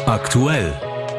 Aktuell.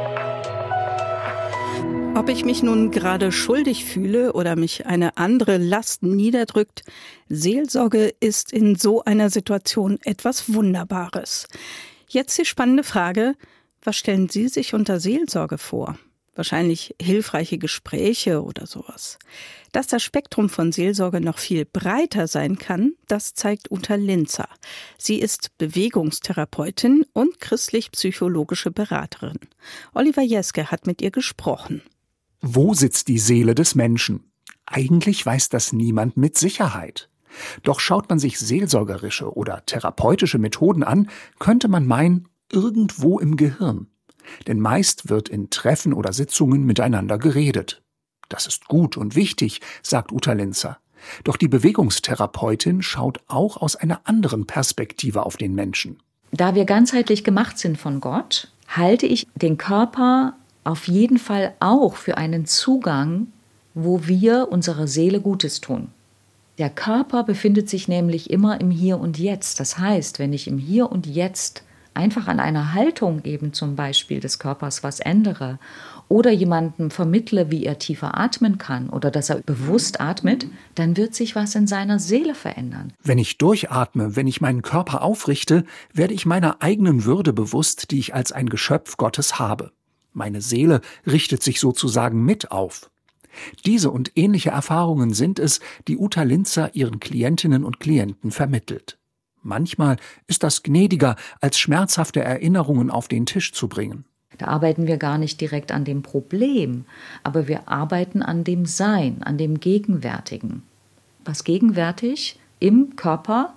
Ob ich mich nun gerade schuldig fühle oder mich eine andere Last niederdrückt, Seelsorge ist in so einer Situation etwas Wunderbares. Jetzt die spannende Frage: Was stellen Sie sich unter Seelsorge vor? Wahrscheinlich hilfreiche Gespräche oder sowas. Dass das Spektrum von Seelsorge noch viel breiter sein kann, das zeigt Uta Linzer. Sie ist Bewegungstherapeutin und christlich-psychologische Beraterin. Oliver Jeske hat mit ihr gesprochen. Wo sitzt die Seele des Menschen? Eigentlich weiß das niemand mit Sicherheit. Doch schaut man sich seelsorgerische oder therapeutische Methoden an, könnte man meinen, irgendwo im Gehirn. Denn meist wird in Treffen oder Sitzungen miteinander geredet. Das ist gut und wichtig, sagt Uta Linzer. Doch die Bewegungstherapeutin schaut auch aus einer anderen Perspektive auf den Menschen. Da wir ganzheitlich gemacht sind von Gott, halte ich den Körper auf jeden Fall auch für einen Zugang, wo wir unserer Seele Gutes tun. Der Körper befindet sich nämlich immer im Hier und Jetzt. Das heißt, wenn ich im Hier und Jetzt einfach an einer Haltung eben zum Beispiel des Körpers was ändere oder jemandem vermittle, wie er tiefer atmen kann oder dass er bewusst atmet, dann wird sich was in seiner Seele verändern. Wenn ich durchatme, wenn ich meinen Körper aufrichte, werde ich meiner eigenen Würde bewusst, die ich als ein Geschöpf Gottes habe. Meine Seele richtet sich sozusagen mit auf. Diese und ähnliche Erfahrungen sind es, die Uta Linzer ihren Klientinnen und Klienten vermittelt. Manchmal ist das gnädiger, als schmerzhafte Erinnerungen auf den Tisch zu bringen. Da arbeiten wir gar nicht direkt an dem Problem, aber wir arbeiten an dem Sein, an dem Gegenwärtigen. Was gegenwärtig im Körper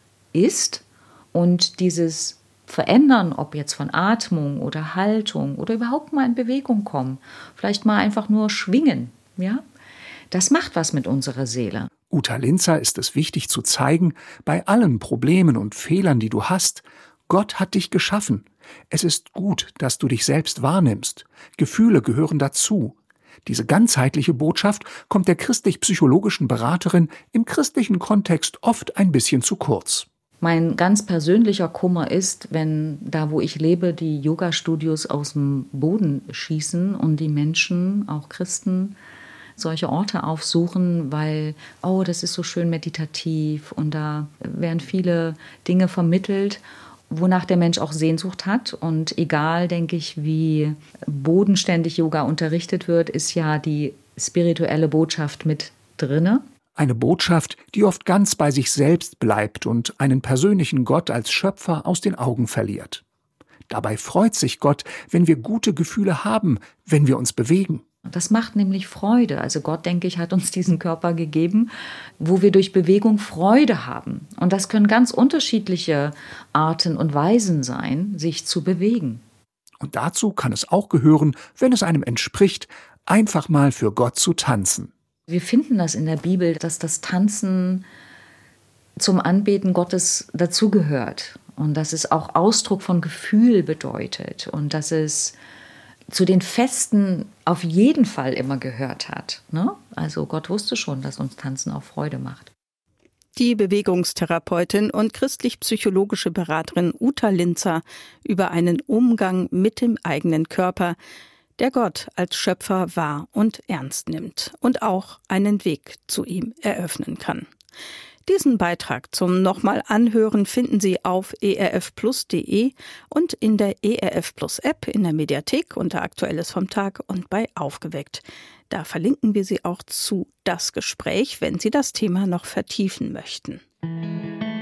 ist und dieses Verändern, ob jetzt von Atmung oder Haltung oder überhaupt mal in Bewegung kommen, vielleicht mal einfach nur schwingen, ja, das macht was mit unserer Seele. Uta Linzer ist es wichtig zu zeigen, bei allen Problemen und Fehlern, die du hast, Gott hat dich geschaffen. Es ist gut, dass du dich selbst wahrnimmst. Gefühle gehören dazu. Diese ganzheitliche Botschaft kommt der christlich-psychologischen Beraterin im christlichen Kontext oft ein bisschen zu kurz. Mein ganz persönlicher Kummer ist, wenn da, wo ich lebe, die Yoga-Studios aus dem Boden schießen und die Menschen, auch Christen, solche Orte aufsuchen, weil, das ist so schön meditativ und da werden viele Dinge vermittelt, wonach der Mensch auch Sehnsucht hat. Und egal, denke ich, wie bodenständig Yoga unterrichtet wird, ist ja die spirituelle Botschaft mit drinne. Eine Botschaft, die oft ganz bei sich selbst bleibt und einen persönlichen Gott als Schöpfer aus den Augen verliert. Dabei freut sich Gott, wenn wir gute Gefühle haben, wenn wir uns bewegen. Das macht nämlich Freude. Also Gott, denke ich, hat uns diesen Körper gegeben, wo wir durch Bewegung Freude haben. Und das können ganz unterschiedliche Arten und Weisen sein, sich zu bewegen. Und dazu kann es auch gehören, wenn es einem entspricht, einfach mal für Gott zu tanzen. Wir finden das in der Bibel, dass das Tanzen zum Anbeten Gottes dazugehört. Und dass es auch Ausdruck von Gefühl bedeutet. Und dass es zu den Festen auf jeden Fall immer gehört hat. Ne? Also Gott wusste schon, dass uns Tanzen auch Freude macht. Die Bewegungstherapeutin und christlich-psychologische Beraterin Uta Linzer über einen Umgang mit dem eigenen Körper, der Gott als Schöpfer wahr und ernst nimmt und auch einen Weg zu ihm eröffnen kann. Diesen Beitrag zum nochmal Anhören finden Sie auf erfplus.de und in der ERF Plus App in der Mediathek unter Aktuelles vom Tag und bei Aufgeweckt. Da verlinken wir Sie auch zu das Gespräch, wenn Sie das Thema noch vertiefen möchten.